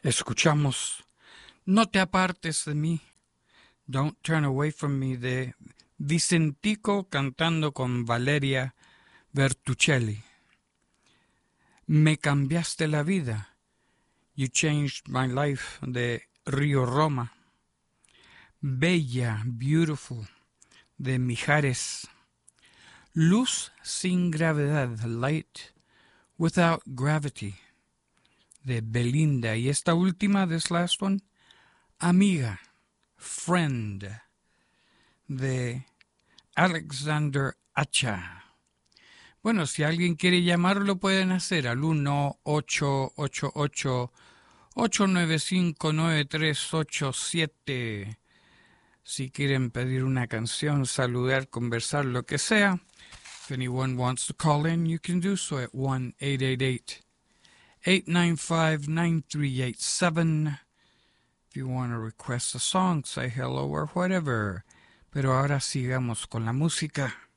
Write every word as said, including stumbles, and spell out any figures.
Escuchamos No te apartes de mí, Don't Turn Away From Me, de Vicentico cantando con Valeria Bertuccelli. Me cambiaste la vida, You Changed My Life, de Río Roma. Bella, Beautiful, de Mijares. Luz sin gravedad, Light Without Gravity, de Belinda. Y esta última, this last one, Amiga, Friend, de Alexander Acha. Bueno, si alguien quiere llamarlo, pueden hacer al uno ocho ocho ocho, ocho nueve cinco, nueve tres ocho siete. Si quieren pedir una canción, saludar, conversar, lo que sea. If anyone wants to call in, you can do so at one eight eight eight, eight nine five, nine three eight seven. If you want to request a song, say hello or whatever. Pero ahora sigamos con la música.